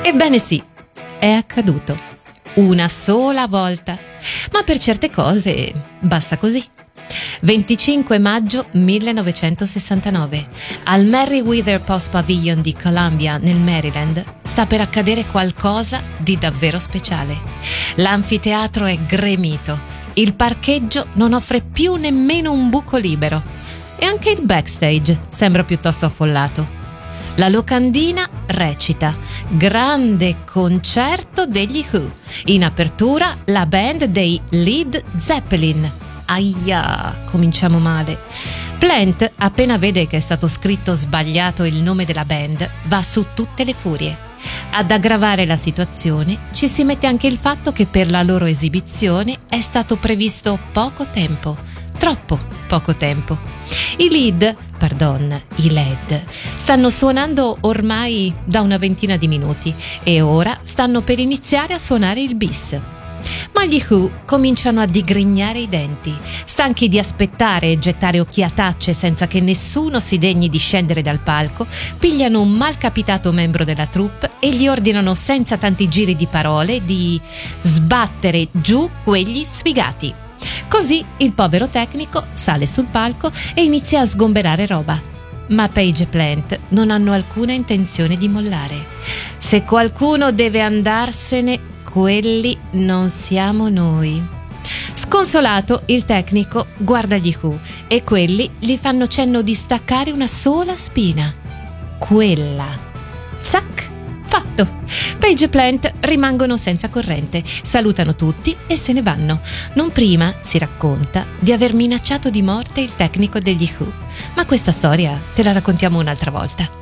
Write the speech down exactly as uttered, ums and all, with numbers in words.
Ebbene sì, è accaduto. Una sola volta. Ma per certe cose basta così. venticinque maggio millenovecentosessantanove, al Merriweather Post Pavilion di Columbia, nel Maryland, sta per accadere qualcosa di davvero speciale. L'anfiteatro è gremito, il parcheggio non offre più nemmeno un buco libero e anche il backstage sembra piuttosto affollato. La locandina recita Grande concerto degli Who. In apertura la band dei Led Zeppelin. Aia, cominciamo male. Plant, appena vede che è stato scritto sbagliato il nome della band, va su tutte le furie. Ad aggravare la situazione ci si mette anche il fatto che per la loro esibizione è stato previsto poco tempo, troppo poco tempo. I Led, pardon, i Led, stanno suonando ormai da una ventina di minuti e ora stanno per iniziare a suonare il bis. Ma gli Who cominciano a digrignare i denti, stanchi di aspettare e gettare occhiatacce senza che nessuno si degni di scendere dal palco, pigliano un malcapitato membro della troupe e gli ordinano senza tanti giri di parole di sbattere giù quegli sfigati. Così il povero tecnico sale sul palco e inizia a sgomberare roba. Ma Page e Plant non hanno alcuna intenzione di mollare. Se qualcuno deve andarsene, quelli non siamo noi. Sconsolato, il tecnico guarda gli Who e quelli gli fanno cenno di staccare una sola spina. Quella. Zac! Fatto! Page e Plant rimangono senza corrente, salutano tutti e se ne vanno. Non prima, si racconta, di aver minacciato di morte il tecnico degli Who. Ma questa storia te la raccontiamo un'altra volta.